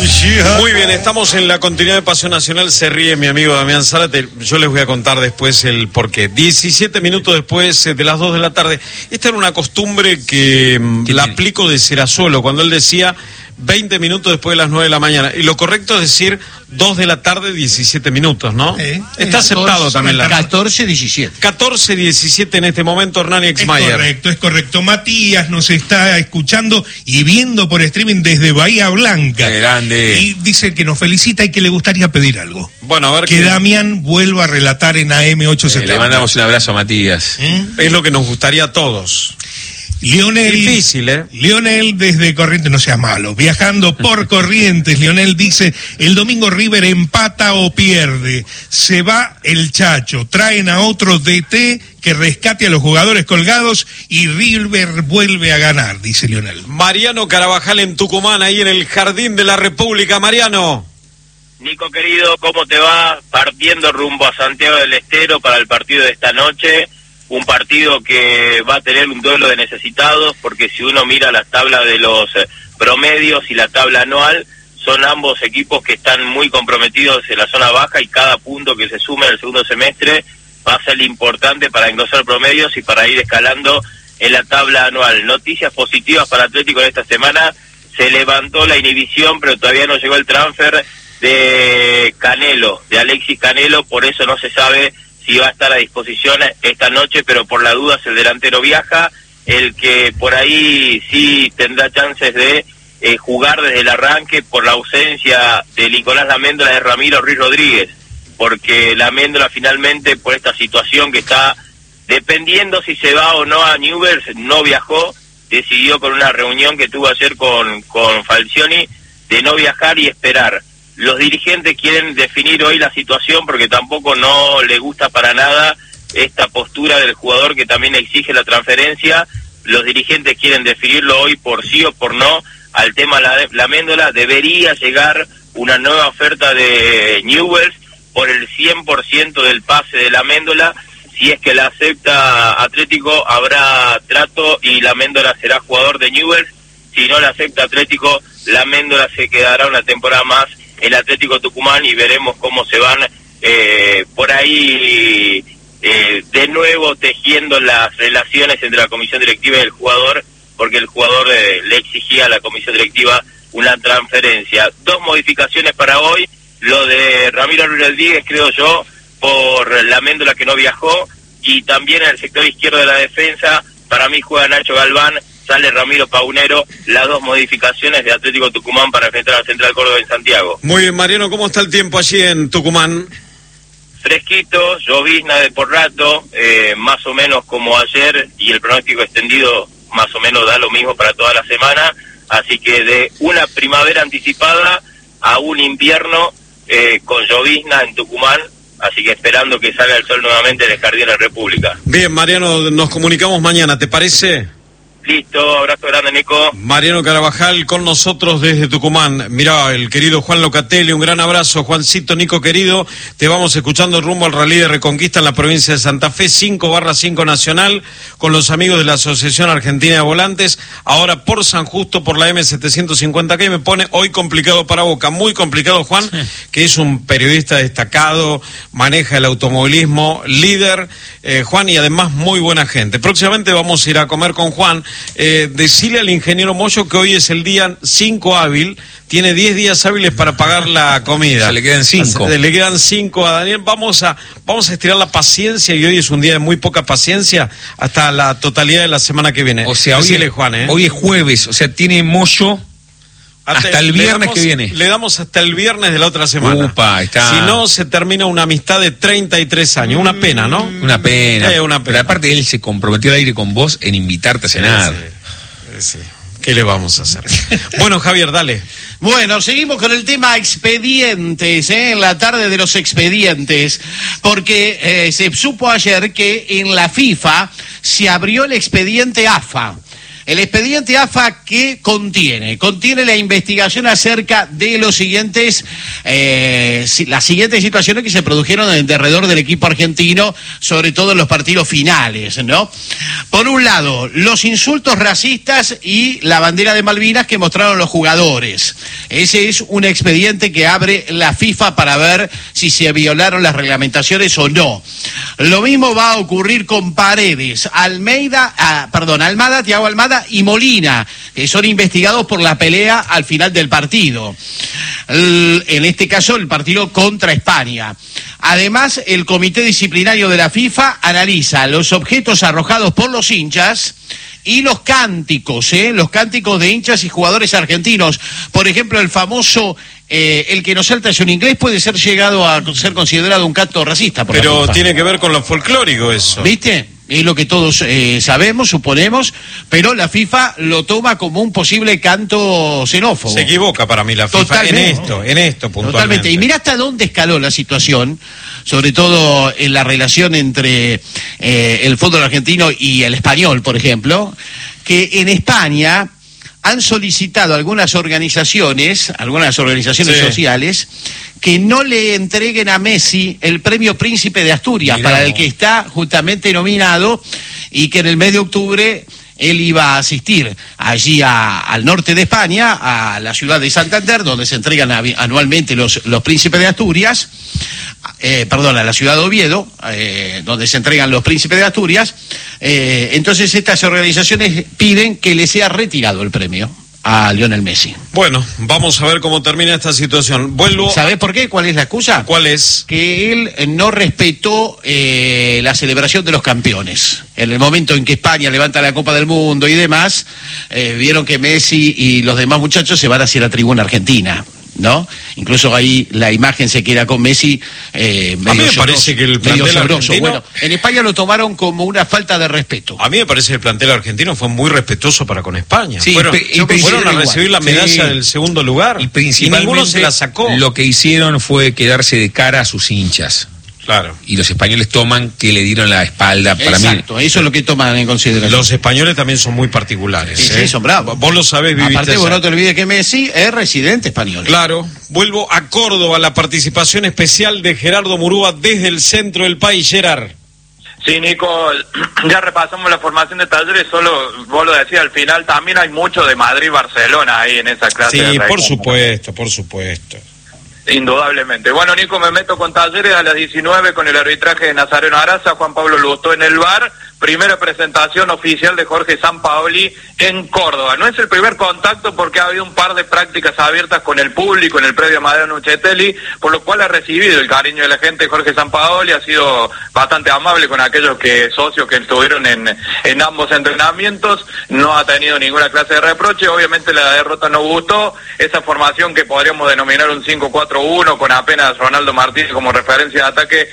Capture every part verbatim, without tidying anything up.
Muy bien, estamos en la continuidad de Pasión Nacional. Se ríe mi amigo Damián Zárate. Yo les voy a contar después el porqué. diecisiete minutos después de las dos de la tarde. Esta era una costumbre que la aplico de Serazuelo, cuando él decía veinte minutos después de las nueve de la mañana. Y lo correcto es decir dos de la tarde, diecisiete minutos, ¿no? Eh, Está aceptado catorce, también la... catorce diecisiete. catorce diecisiete en este momento, Hernán Exmayer. Es correcto, es correcto. Matías nos está escuchando y viendo por streaming desde Bahía Blanca. Qué grande. Y dice que nos felicita y que le gustaría pedir algo. Bueno, a ver que qué... Damián vuelva a relatar en A M ochocientos setenta. Eh, le mandamos un abrazo a Matías. ¿Mm? Es lo que nos gustaría a todos. Lionel, difícil, ¿eh? Lionel desde Corrientes, no sea malo, viajando por Corrientes, Lionel dice, el domingo River empata o pierde, se va el Chacho, traen a otro D T que rescate a los jugadores colgados y River vuelve a ganar, dice Lionel. Mariano Carabajal en Tucumán, ahí en el Jardín de la República. Mariano. Nico querido, ¿cómo te va? Partiendo rumbo a Santiago del Estero para el partido de esta noche. Un partido que va a tener un duelo de necesitados, porque si uno mira la tabla de los eh, promedios y la tabla anual, son ambos equipos que están muy comprometidos en la zona baja y cada punto que se sume en el segundo semestre va a ser importante para engrosar promedios y para ir escalando en la tabla anual. Noticias positivas para Atlético en esta semana: se levantó la inhibición, pero todavía no llegó el transfer de Canelo, de Alexis Canelo, por eso no se sabe si va a estar a disposición esta noche, pero por la duda el delantero viaja. El que por ahí sí tendrá chances de eh, jugar desde el arranque por la ausencia de Nicolás Laméndola, de Ramiro Ruiz Rodríguez, porque Laméndola finalmente, por esta situación que está dependiendo si se va o no a Newell's, no viajó, decidió con una reunión que tuvo ayer con, con Falcioni de no viajar y esperar. Los dirigentes quieren definir hoy la situación porque tampoco no le gusta para nada esta postura del jugador que también exige la transferencia. Los dirigentes quieren definirlo hoy por sí o por no al tema Laméndola. Debería llegar una nueva oferta de Newell's por el cien por ciento del pase de Laméndola. Si es que la acepta Atlético, habrá trato y Laméndola será jugador de Newell's. Si no la acepta Atlético, Laméndola se quedará una temporada más el Atlético Tucumán y veremos cómo se van eh, por ahí eh, de nuevo tejiendo las relaciones entre la comisión directiva y el jugador, porque el jugador eh, le exigía a la comisión directiva una transferencia. Dos modificaciones para hoy: lo de Ramiro Ruiz Rodríguez, creo yo, por Laméndola que no viajó, y también en el sector izquierdo de la defensa, para mí juega Nacho Galván, sale Ramiro Paunero, las dos modificaciones de Atlético Tucumán para enfrentar a Central Córdoba en Santiago. Muy bien, Mariano, ¿cómo está el tiempo allí en Tucumán? Fresquito, llovizna de por rato, eh, más o menos como ayer, y el pronóstico extendido más o menos da lo mismo para toda la semana, así que de una primavera anticipada a un invierno eh, con llovizna en Tucumán, así que esperando que salga el sol nuevamente en el Jardín de la República. Bien, Mariano, nos comunicamos mañana, ¿te parece? Listo, abrazo grande, Nico. Mariano Carabajal con nosotros desde Tucumán. Mirá, el querido Juan Locatelli, un gran abrazo. Juancito, Nico querido, te vamos escuchando rumbo al Rally de Reconquista en la provincia de Santa Fe, cinco barra cinco Nacional, con los amigos de la Asociación Argentina de Volantes, ahora por San Justo, por la M setecientos cincuenta, que me pone hoy complicado para Boca, muy complicado, Juan, sí, que es un periodista destacado, maneja el automovilismo, líder, eh, Juan, y además muy buena gente. Próximamente vamos a ir a comer con Juan. Eh, decirle al ingeniero Moyo que hoy es el día cinco hábil, tiene diez días hábiles para pagar la comida. Se le quedan cinco. Se le quedan cinco a Daniel. Vamos a, vamos a estirar la paciencia, y hoy es un día de muy poca paciencia, hasta la totalidad de la semana que viene. O sea, Decile, hoy, Juan, ¿eh? hoy es jueves, o sea, tiene Moyo hasta, hasta el viernes damos, que viene. Le damos hasta el viernes de la otra semana. Upa, está. Si no, se termina una amistad de treinta y tres años. Una pena, ¿no? Una pena. Eh, una pena. Pero aparte él se comprometió al aire con vos en invitarte a cenar. Sí, sí. ¿Qué le vamos a hacer? Bueno, Javier, dale. Bueno, seguimos con el tema expedientes, ¿eh? En la tarde de los expedientes, porque eh, se supo ayer que en la FIFA se abrió el expediente A F A. El expediente A F A, ¿qué contiene? Contiene la investigación acerca de los siguientes, eh, las siguientes situaciones que se produjeron en derredor del equipo argentino, sobre todo en los partidos finales, ¿no? Por un lado, los insultos racistas y la bandera de Malvinas que mostraron los jugadores. Ese es un expediente que abre la FIFA para ver si se violaron las reglamentaciones o no. Lo mismo va a ocurrir con Paredes, Almeida, ah, perdón, Almada, Thiago Almada y Molina, que son investigados por la pelea al final del partido. El, en este caso, el partido contra España. Además, el Comité Disciplinario de la FIFA analiza los objetos arrojados por los hinchas y los cánticos, ¿eh? los cánticos de hinchas y jugadores argentinos. Por ejemplo, el famoso eh, el que no salta es un inglés puede ser llegado a ser considerado un canto racista. Por Pero tiene que ver con lo folclórico eso. ¿Viste? Es lo que todos eh, sabemos, suponemos, pero la FIFA lo toma como un posible canto xenófobo. Se equivoca para mí la FIFA Totalmente. en esto, en esto puntualmente. Totalmente. Y mira hasta dónde escaló la situación, sobre todo en la relación entre eh, el fútbol argentino y el español, por ejemplo, que en España han solicitado algunas organizaciones, algunas organizaciones sí. sociales, que no le entreguen a Messi el premio Príncipe de Asturias, Mirá. para el que está justamente nominado, y que en el mes de octubre él iba a asistir allí a, al norte de España, a la ciudad de Santander, donde se entregan anualmente los, los Príncipes de Asturias, eh, perdón, a la ciudad de Oviedo, eh, donde se entregan los Príncipes de Asturias. Eh, entonces estas organizaciones piden que le sea retirado el premio a Lionel Messi. Bueno, vamos a ver cómo termina esta situación. Vuelvo. ¿Sabés por qué? ¿Cuál es la excusa? ¿Cuál es? Que él no respetó eh, la celebración de los campeones. En el momento en que España levanta la Copa del Mundo y demás, eh, vieron que Messi y los demás muchachos se van hacia la tribuna argentina, ¿no? Incluso ahí la imagen se queda con Messi eh, medio a mí me lloroso, parece que el plantel argentino... Bueno, en España lo tomaron como una falta de respeto. A mí me parece que el plantel argentino fue muy respetuoso para con España. Sí, fueron, y, y fueron a recibir igual. la medalla sí. del segundo lugar y, principalmente, y ninguno se la sacó. Lo que hicieron fue quedarse de cara a sus hinchas. Claro. Y los españoles toman que le dieron la espalda. Para Exacto, mí. Eso es lo que toman en consideración. Los españoles también son muy particulares. Sí, ¿eh? sí, son bravos. Vos lo sabés, viviste. Aparte, vos no te olvides que Messi es residente español. Claro. Vuelvo a Córdoba, la participación especial de Gerardo Murúa desde el centro del país. Gerard. Sí, Nico, ya repasamos la formación de Talleres, solo vos lo decías al final, también hay mucho de Madrid-Barcelona ahí en esa clase. Sí, de por supuesto, por supuesto. Indudablemente. Bueno, Nico, me meto con Talleres a las diecinueve con el arbitraje de Nazareno Araza, Juan Pablo Lustó en el V A R, primera presentación oficial de Jorge Sampaoli en Córdoba. No es el primer contacto porque ha habido un par de prácticas abiertas con el público en el predio Mariano Uccetelli, por lo cual ha recibido el cariño de la gente. Jorge Sampaoli ha sido bastante amable con aquellos que socios que estuvieron en, en ambos entrenamientos, no ha tenido ninguna clase de reproche. Obviamente la derrota no gustó, esa formación que podríamos denominar un cinco cuatro uno con apenas Ronaldo Martínez como referencia de ataque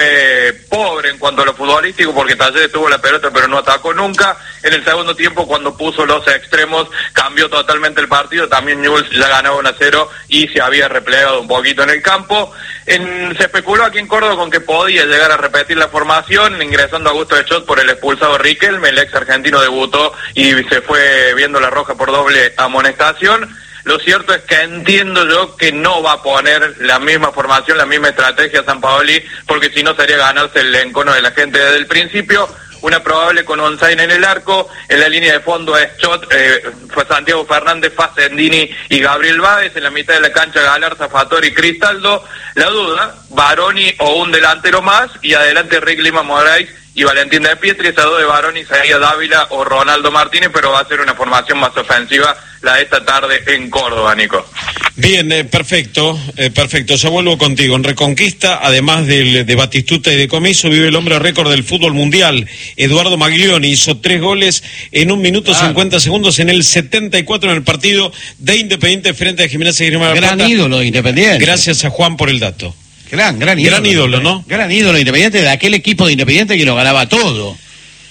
fue pobre en cuanto a lo futbolístico, porque Talleres tuvo la pelota pero no atacó nunca. En el segundo tiempo, cuando puso los extremos, cambió totalmente el partido. También Newell's ya ganaba uno a cero y se había replegado un poquito en el campo. En, se especuló aquí en Córdoba con que podía llegar a repetir la formación, ingresando a Augusto de Schott por el expulsado Riquelme. El ex argentino debutó y se fue viendo la roja por doble amonestación. Lo cierto es que entiendo yo que no va a poner la misma formación, la misma estrategia Sampaoli, porque si no sería ganarse el encono de la gente desde el principio. Una probable con Onzain en el arco, en la línea de fondo es Schott, eh, fue Santiago Fernández, Facendini y Gabriel Báez, en la mitad de la cancha Galarza, Fattori y Cristaldo. La duda, Baroni o un delantero más, y adelante Rick Lima Moraes y Valentín de Pietri. Esa duda de Baroni sería Dávila o Ronaldo Martínez, pero va a ser una formación más ofensiva la de esta tarde en Córdoba, Nico. Bien, eh, perfecto, eh, perfecto. Ya vuelvo contigo. En Reconquista, además del, de Batistuta y de Comiso, vive el hombre récord del fútbol mundial. Eduardo Maglioni hizo tres goles en un minuto ah. cincuenta segundos en el setenta y cuatro en el partido de Independiente frente a Gimnasia y Grima de la Plata. Gran ídolo de Independiente. Gracias a Juan por el dato. Gran, gran ídolo. Gran ídolo, ¿no? Gran ídolo de Independiente, de aquel equipo de Independiente que lo ganaba todo.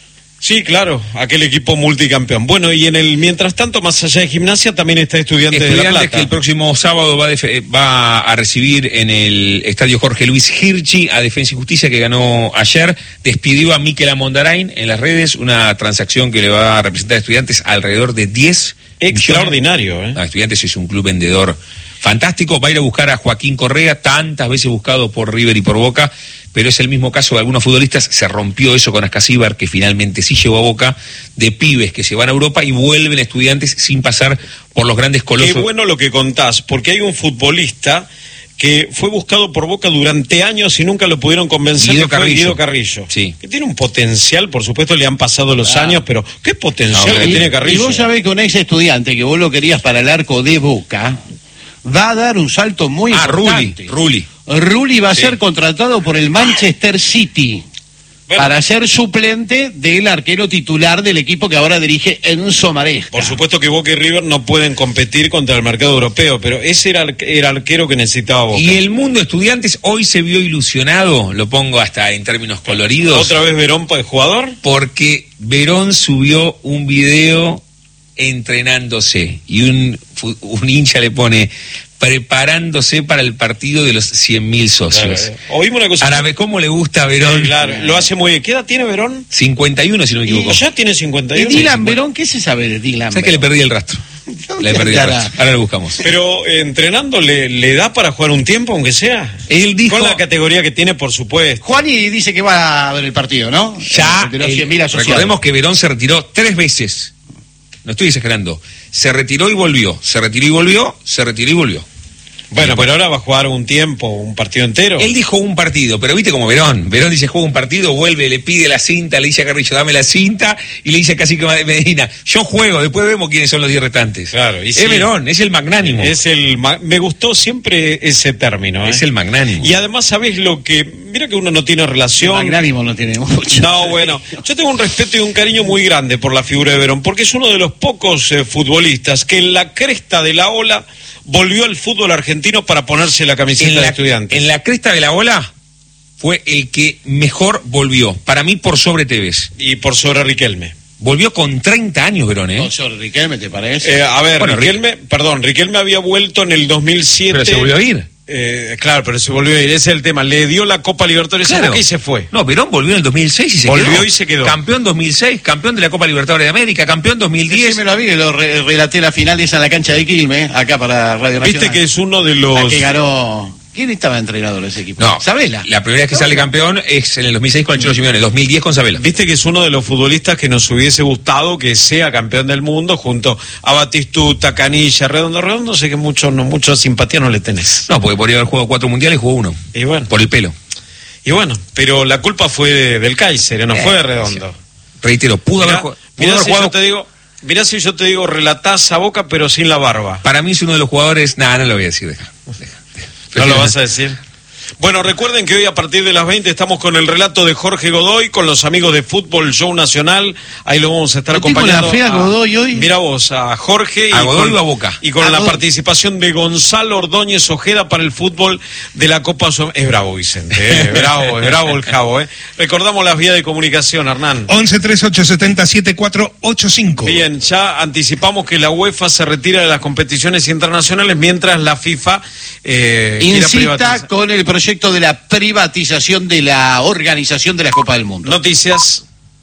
Sí, claro, aquel equipo multicampeón. Bueno, y en el mientras tanto, más allá de Gimnasia, también está Estudiantes, Estudiantes de La Plata. que el próximo sábado va a, def- va a recibir en el estadio Jorge Luis Hirschi a Defensa y Justicia, que ganó ayer. Despidió a Mikel Amondarain en las redes, una transacción que le va a representar a Estudiantes alrededor de diez Extraordinario, millones. ¿eh? Ah, Estudiantes es un club vendedor fantástico. Va a ir a buscar a Joaquín Correa, tantas veces buscado por River y por Boca, pero es el mismo caso de algunos futbolistas. Se rompió eso con Ascasíbar, que finalmente sí llegó a Boca, de pibes que se van a Europa y vuelven a Estudiantes sin pasar por los grandes colosos. Qué bueno lo que contás, porque hay un futbolista que fue buscado por Boca durante años y nunca lo pudieron convencer. Guido que fue Carrillo. Guido Carrillo. Sí. Que tiene un potencial, por supuesto le han pasado los ah. años, pero qué potencial No, que y, tiene Carrillo. Y vos sabés que un ex estudiante que vos lo querías para el arco de Boca va a dar un salto muy ah, importante. Rulli, Rulli. Rulli va a sí. ser contratado por el Manchester City. Bueno, para ser suplente del arquero titular del equipo que ahora dirige Enzo Maresca. Por supuesto que Boca y River no pueden competir contra el mercado europeo, pero ese era el era arquero que necesitaba Boca. Y el mundo Estudiantes hoy se vio ilusionado, lo pongo hasta en términos coloridos. ¿Otra vez Verón para el jugador? Porque Verón subió un video entrenándose y un, un hincha le pone preparándose para el partido de los cien mil socios. Claro, eh. Oímos una cosa. Ahora, ¿cómo le gusta a Verón? Sí, claro, lo hace muy bien. ¿Qué edad tiene Verón? cincuenta y uno, si no me equivoco. Y ya tiene cincuenta y uno. ¿Y Dylan Verón? ¿Qué se sabe de Dylan ¿Sabes que le perdí el rastro? Le perdí el rastro. Ahora lo buscamos. Pero eh, entrenando le, le da para jugar un tiempo, aunque sea. Él dijo. Con la categoría que tiene, por supuesto. Juani dice que va a ver el partido, ¿no? Ya. De los cien mil asociados. Recordemos que Verón se retiró tres veces. No estoy exagerando. Se retiró y volvió. Se retiró y volvió. Se retiró y volvió. Bueno, pero ahora va a jugar un tiempo, un partido entero. Él dijo un partido, pero viste como Verón. Verón dice juega un partido, vuelve, le pide la cinta, le dice a Carrillo, dame la cinta, y le dice casi que a Medina, yo juego, después vemos quiénes son los diez restantes. Claro, y es sí, Verón, es el magnánimo. Es el ma me gustó siempre ese término. ¿eh? Es el magnánimo. Y además, ¿sabés lo que? Mira que uno no tiene relación. El magnánimo no tiene mucho. No, bueno, yo tengo un respeto y un cariño muy grande por la figura de Verón, porque es uno de los pocos eh, futbolistas que en la cresta de la ola volvió al fútbol argentino para ponerse la camiseta la, de Estudiantes. En la cresta de la ola fue el que mejor volvió, para mí por sobre Tevez. Y por sobre Riquelme. Volvió con treinta años, Verón, ¿eh? ¿Por sobre Riquelme, te parece? Eh, a ver, bueno, Riquelme, Rick... perdón, Riquelme había vuelto en el dos mil siete. Pero se volvió a ir. Eh, claro, pero se volvió a ir, ese es el tema. Le dio la Copa Libertadores claro. a Boca y se fue. No, Verón volvió en el dos mil seis y se volvió quedó. Volvió y se quedó. Campeón dos mil seis, campeón de la Copa Libertadores de América, campeón dos mil diez. Sí, me lo vi, lo re relaté la final esa en la cancha de Quilmes, acá para Radio Nacional. Viste que es uno de los... La que ganó... ¿Quién estaba entrenador de ese equipo? No, Sabela. La primera vez que sale campeón es en el dos mil seis con el Cholo Simeone, dos mil diez con Sabela. Viste que es uno de los futbolistas que nos hubiese gustado que sea campeón del mundo junto a Batistuta, Canilla, Redondo. Redondo sé que mucho, no, mucha simpatía no le tenés. No, porque podría haber jugado cuatro mundiales y jugó uno. Y bueno. Por el pelo. Y bueno, pero la culpa fue de, del Kaiser, no eh, fue de Redondo. Reitero, pudo mirá, haber, pudo mirá haber si jugado... Yo te digo, mirá si yo te digo, relatás a Boca pero sin la barba. Para mí es uno de los jugadores... Nada, no lo voy a decir, deja. deja, deja. ¿No lo vas a decir? Bueno, recuerden que hoy a partir de las veinte estamos con el relato de Jorge Godoy, con los amigos de Fútbol Show Nacional. Ahí lo vamos a estar acompañando. La fea, a, Godoy hoy. Mira vos, a Jorge. A y Godoy con, o a Boca. Y con a la Godoy. participación de Gonzalo Ordóñez Ojeda para el fútbol de la Copa Sud. Es bravo, Vicente. Eh, bravo, es bravo el Javo. Eh. Recordamos las vías de comunicación, Hernán. once treinta y ocho setenta setenta y cuatro ochenta y cinco. Bien, ya anticipamos que la UEFA se retira de las competiciones internacionales mientras la FIFA eh, insista con el proyecto de la privatización de la organización de la Copa del Mundo. Noticias.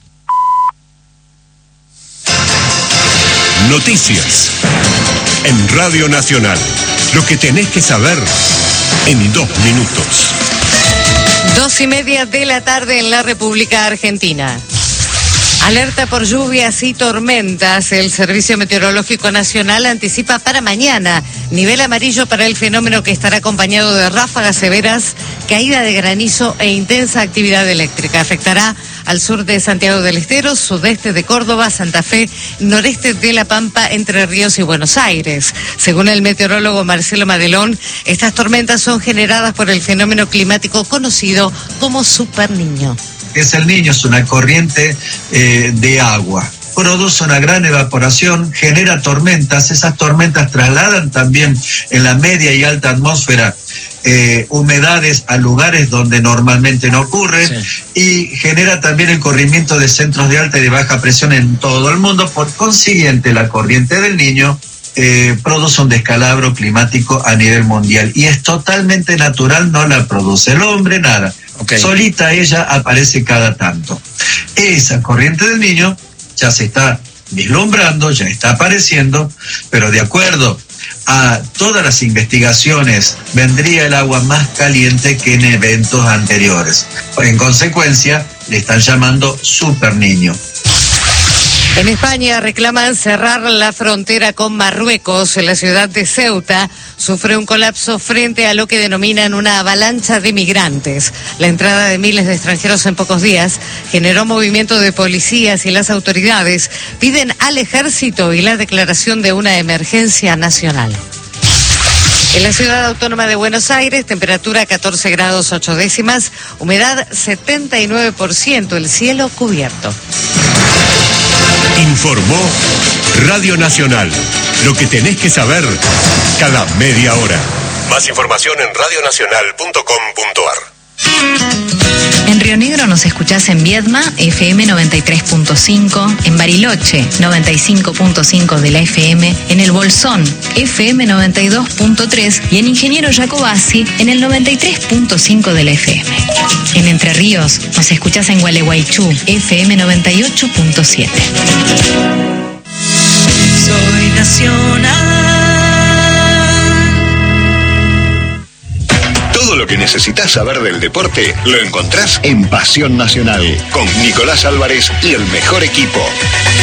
Noticias en Radio Nacional. Lo que tenés que saber en dos minutos. Dos y media de la tarde en la República Argentina. Alerta por lluvias y tormentas. El Servicio Meteorológico Nacional anticipa para mañana nivel amarillo para el fenómeno que estará acompañado de ráfagas severas, caída de granizo e intensa actividad eléctrica. Afectará al sur de Santiago del Estero, sudeste de Córdoba, Santa Fe, noreste de La Pampa, Entre Ríos y Buenos Aires. Según el meteorólogo Marcelo Madelón, estas tormentas son generadas por el fenómeno climático conocido como Super Niño. Es el Niño, es una corriente eh, de agua. Produce una gran evaporación, genera tormentas, esas tormentas trasladan también en la media y alta atmósfera eh, humedades a lugares donde normalmente no ocurre, sí. Y genera también el corrimiento de centros de alta y de baja presión en todo el mundo. Por consiguiente, la corriente del Niño eh, produce un descalabro climático a nivel mundial y es totalmente natural, no la produce el hombre, nada. Okay. Solita ella aparece cada tanto. Esa corriente del Niño ya se está vislumbrando, ya está apareciendo, pero de acuerdo a todas las investigaciones vendría el agua más caliente que en eventos anteriores. En consecuencia, le están llamando Super Niño. En España reclaman cerrar la frontera con Marruecos. En la ciudad de Ceuta sufre un colapso frente a lo que denominan una avalancha de migrantes. La entrada de miles de extranjeros en pocos días generó movimiento de policías y las autoridades piden al ejército y la declaración de una emergencia nacional. En la ciudad autónoma de Buenos Aires, temperatura catorce grados ocho décimas, humedad setenta y nueve por ciento, el cielo cubierto. Informó Radio Nacional. Lo que tenés que saber cada media hora. Más información en radio nacional punto com punto ar. En Río Negro nos escuchás en Viedma, F M noventa y tres punto cinco, en Bariloche, noventa y cinco punto cinco de la F M, en El Bolsón, F M noventa y dos punto tres y en Ingeniero Jacobasi, en el noventa y tres punto cinco de la F M. En Entre Ríos nos escuchás en Gualeguaychú, F M noventa y ocho punto siete. Soy Nacional. Todo lo que necesitas saber del deporte lo encontrás en Pasión Nacional con Nicolás Álvarez y el mejor equipo.